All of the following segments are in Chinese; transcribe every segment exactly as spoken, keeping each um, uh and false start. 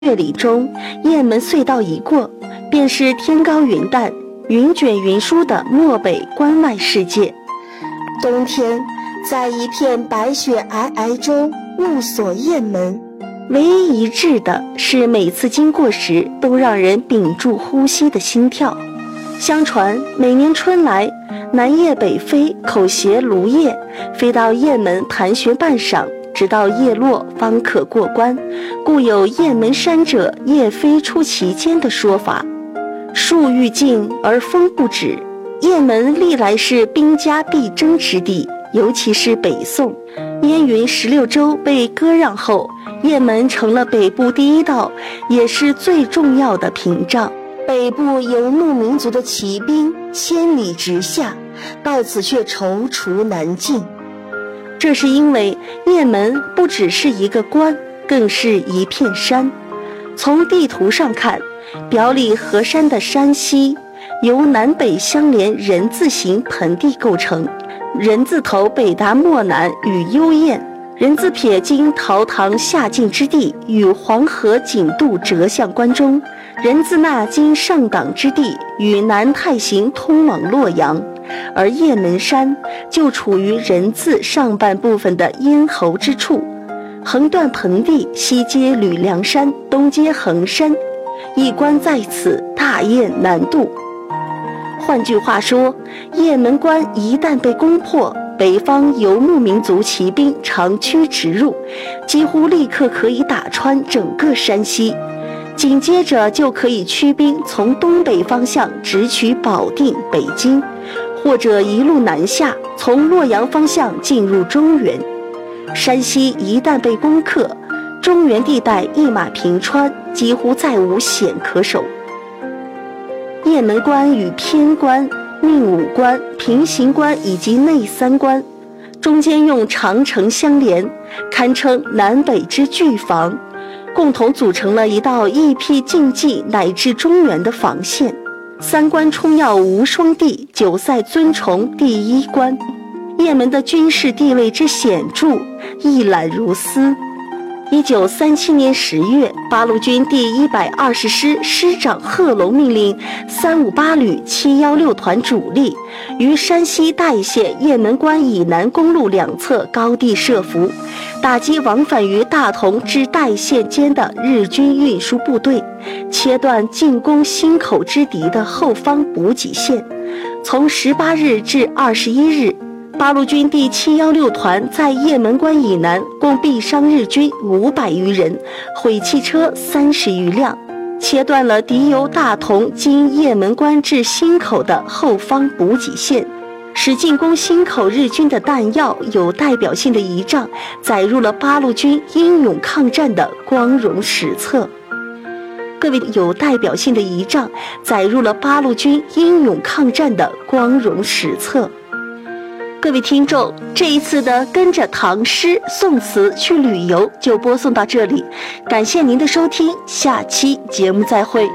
月里中，雁门隧道一过，便是天高云淡、云卷云舒的漠北关外世界。冬天，在一片白雪皑皑中雾锁雁门，唯一一致的是每次经过时都让人屏住呼吸的心跳。相传每年春来，南夜北飞，口携芦叶，飞到雁门盘旋半晌，直到叶落方可过关，故有雁门山者夜飞出其间的说法。树欲静而风不止，雁门历来是兵家必争之地，尤其是北宋燕云十六州被割让后，雁门成了北部第一道也是最重要的屏障。北部游牧民族的骑兵千里直下，到此却踌躇难进。这是因为雁门不只是一个关，更是一片山。从地图上看，表里河山的山溪由南北相连人字形盆地构成，人字头北达漠南与幽燕，人字撇经陶唐下晋之地与黄河井渡折向关中，人字捺经上党之地与南太行通往洛阳，而雁门山就处于人字上半部分的咽喉之处，横断盆地，西接吕梁山，东接衡山，一关在此，大雁难渡。换句话说，雁门关一旦被攻破，北方游牧民族骑兵长驱直入，几乎立刻可以打穿整个山溪，紧接着就可以驱兵从东北方向直取保定、北京，或者一路南下，从洛阳方向进入中原。山西一旦被攻克，中原地带一马平川，几乎再无险可守。雁门关与偏关、命武关、平型关以及内三关中间用长城相连，堪称南北之巨防，共同组成了一道义僻禁忌乃至中原的防线。三关冲要无双地，久塞尊崇第一关。雁门的军事地位之显著，一览如斯。一九三七年十月，八路军第一百二十师师长贺龙命令三五八旅七一六团主力于山西代县雁门关以南公路两侧高地设伏，打击往返于大同至代县间的日军运输部队，切断进攻新口之敌的后方补给线。从十八日至二十一日，八路军第七一六团在雁门关以南共毙伤日军五百余人，毁汽车三十余辆，切断了敌由大同经雁门关至新口的后方补给线，使进攻新口日军的弹药有代表性的仪仗载入了八路军英勇抗战的光荣史册。各位，有代表性的仪仗载入了八路军英勇抗战的光荣史册。各位听众，这一次的跟着唐诗宋词去旅游就播送到这里，感谢您的收听，下期节目再会。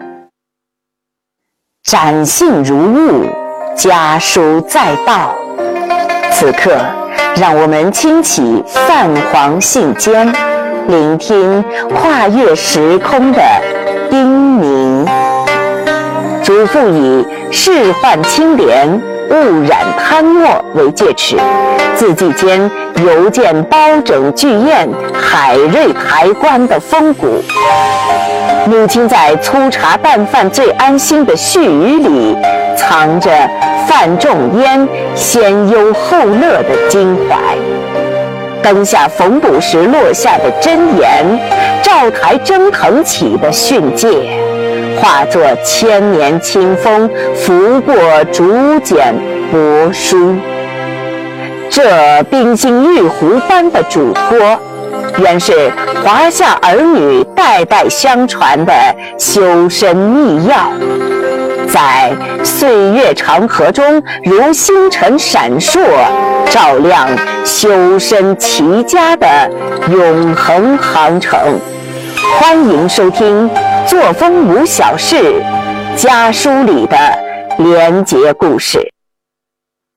展信如晤，家书在报。此刻，让我们轻启泛黄信笺，聆听跨越时空的叮咛。嘱咐以仕宦清廉，勿染贪墨为戒尺，字迹间犹见包拯巨宴、海瑞抬棺的风骨。母亲在粗茶淡饭最安心的絮语里，藏着范仲淹先忧后乐的襟怀。灯下缝补时落下的箴言，照台蒸腾起的训诫，化作千年清风，拂过竹简帛书。这冰心玉壶般的嘱托，原是华夏儿女代代相传的修身秘钥，在岁月长河中如星辰闪烁，照亮修身齐家的永恒航程。欢迎收听作风无小事家书里的连结故事。